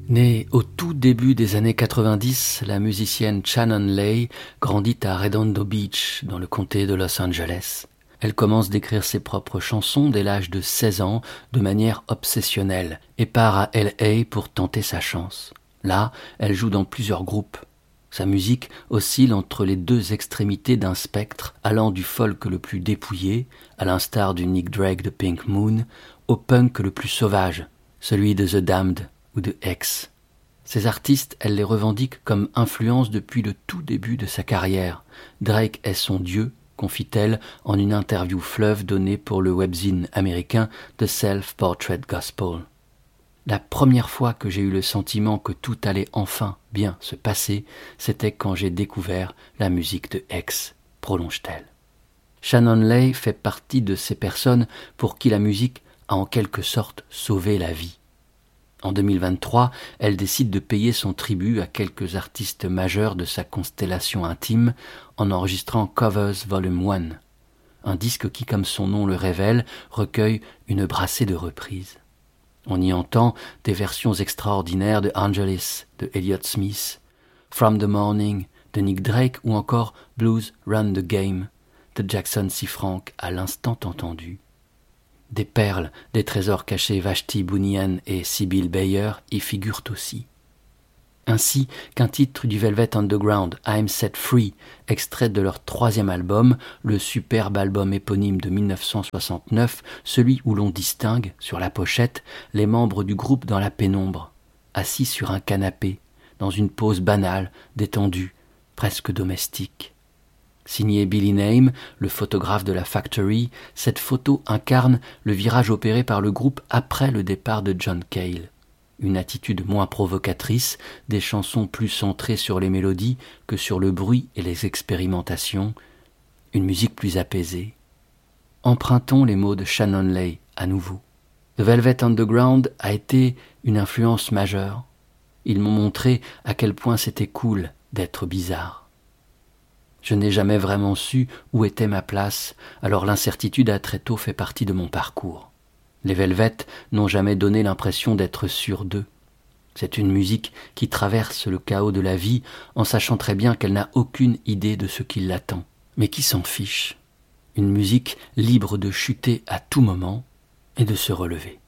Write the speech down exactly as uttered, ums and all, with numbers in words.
Née au tout début des années quatre-vingt-dix, la musicienne Shannon Lay grandit à Redondo Beach, dans le comté de Los Angeles. Elle commence d'écrire ses propres chansons dès l'âge de seize ans, de manière obsessionnelle, et part à L A pour tenter sa chance. Là, elle joue dans plusieurs groupes. Sa musique oscille entre les deux extrémités d'un spectre, allant du folk le plus dépouillé, à l'instar du Nick Drake de Pink Moon, au punk le plus sauvage, celui de The Damned ou de X. Ces artistes, elle les revendique comme influence depuis le tout début de sa carrière. Drake est son dieu, confie-t-elle en une interview fleuve donnée pour le webzine américain The Self-Portrait Gospel. La première fois que j'ai eu le sentiment que tout allait enfin bien se passer, c'était quand j'ai découvert la musique de X, prolonge-t-elle. Shannon Lay fait partie de ces personnes pour qui la musique a en quelque sorte sauvé la vie. En deux mille vingt-trois, elle décide de payer son tribut à quelques artistes majeurs de sa constellation intime en enregistrant Covers Volume un, un disque qui, comme son nom le révèle, recueille une brassée de reprises. On y entend des versions extraordinaires de Angelis, de Elliott Smith, From the Morning, de Nick Drake ou encore Blues Run the Game, de Jackson C. Frank à l'instant entendu. Des perles, des trésors cachés Vashti Bunyan et Sybil Bayer y figurent aussi. Ainsi qu'un titre du Velvet Underground, I'm Set Free, extrait de leur troisième album, le superbe album éponyme de dix-neuf cent soixante-neuf, celui où l'on distingue, sur la pochette, les membres du groupe dans la pénombre, assis sur un canapé, dans une pose banale, détendue, presque domestique. Signé Billy Name, le photographe de la Factory, cette photo incarne le virage opéré par le groupe après le départ de John Cale. Une attitude moins provocatrice, des chansons plus centrées sur les mélodies que sur le bruit et les expérimentations, une musique plus apaisée. Empruntons les mots de Shannon Lay à nouveau. The Velvet Underground a été une influence majeure. Ils m'ont montré à quel point c'était cool d'être bizarre. Je n'ai jamais vraiment su où était ma place, alors l'incertitude a très tôt fait partie de mon parcours. Les Velvet n'ont jamais donné l'impression d'être sûrs d'eux. C'est une musique qui traverse le chaos de la vie en sachant très bien qu'elle n'a aucune idée de ce qui l'attend. Mais qui s'en fiche ? Une musique libre de chuter à tout moment et de se relever.